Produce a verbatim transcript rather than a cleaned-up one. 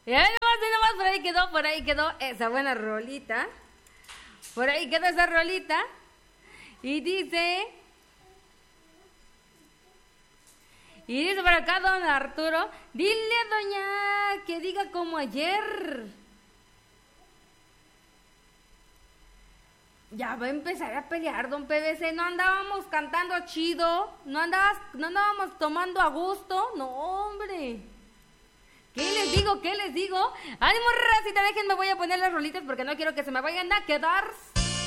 Y ahí nomás, ahí nomás, por ahí quedó, por ahí quedó esa buena rolita. Por ahí quedó esa rolita. Y dice... Y dice por acá don Arturo, dile a doña que diga como ayer. Ya va a empezar a pelear, don P V C. No andábamos cantando chido. No, andabas, no andábamos tomando a gusto. No, hombre. ¿Qué les digo? ¿Qué les digo? Ánimo, racita, déjenme, voy a poner las rolitas porque no quiero que se me vayan a quedar